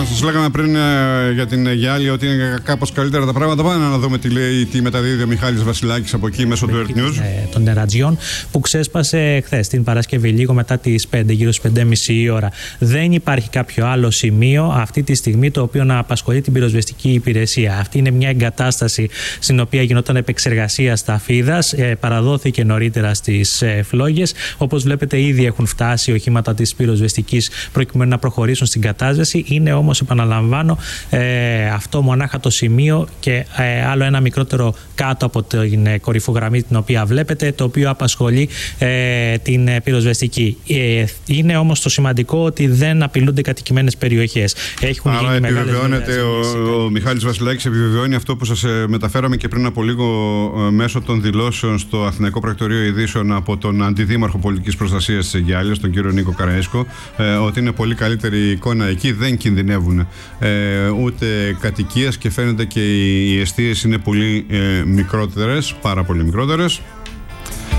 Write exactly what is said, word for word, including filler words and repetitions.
Λοιπόν, σας λέγαμε πριν ε, για την Γιάλη ότι είναι κάπως καλύτερα τα πράγματα. Πάμε να δούμε τι λέει, τι μεταδίδει ο Μιχάλης Βασιλάκης από εκεί μέσω του Earth News. Ε, των τερατζιών που ξέσπασε χθες την Παρασκευή, λίγο μετά τις πέντε, γύρω στις πέντε και μισή η ώρα. Δεν υπάρχει κάποιο άλλο σημείο αυτή τη στιγμή το οποίο να απασχολεί την πυροσβεστική υπηρεσία. Αυτή είναι μια εγκατάσταση στην οποία γινόταν επεξεργασία σταφίδας. Ε, παραδόθηκε νωρίτερα στις ε, φλόγες. Όπως βλέπετε, ήδη έχουν φτάσει οχήματα της πυροσβεστικής προκειμένου να προχωρήσουν στην κατάσταση. Είναι όμως, επαναλαμβάνω, ε, αυτό μονάχα το σημείο και ε, άλλο ένα μικρότερο κάτω από την ε, κορυφογραμμή την οποία βλέπετε, το οποίο απασχολεί ε, την ε, πυροσβεστική. Ε, είναι όμως το σημαντικό ότι δεν απειλούνται κατοικημένες περιοχές. Έχουν Άρα επιβεβαιώνεται, ο, ο Μιχάλης Βασιλάκης επιβεβαιώνει αυτό που σας ε, μεταφέραμε και πριν από λίγο ε, μέσω των δηλώσεων στο Αθηναϊκό Πρακτορείο Ειδήσεων από τον Αντιδήμαρχο Πολιτικής Προστασίας της Αιγιάλειας, τον κύριο Νίκο Καραέσκο, ε, ότι είναι πολύ καλύτερη η εικόνα εκεί, δεν κινδυνεύουν ε, ούτε κατοικίες και φαίνεται και οι εστίες είναι πολύ ε, μικρότερες, πάρα πολύ μικρότερες.